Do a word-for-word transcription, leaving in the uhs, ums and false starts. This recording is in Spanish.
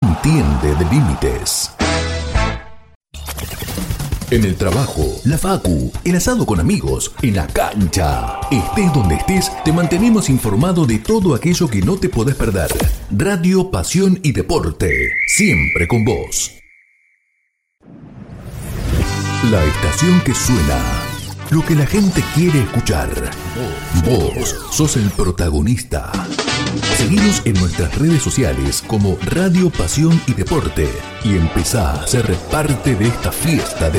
entiende de límites. En el trabajo, la facu, el asado con amigos, en la cancha. Estés donde estés, te mantenemos informado de todo aquello que no te podés perder. Radio, pasión y deporte, siempre con vos. La estación que suena, lo que la gente quiere escuchar. Vos sos el protagonista. Seguinos en nuestras redes sociales como Radio, Pasión y Deporte y empezá a ser parte de esta fiesta de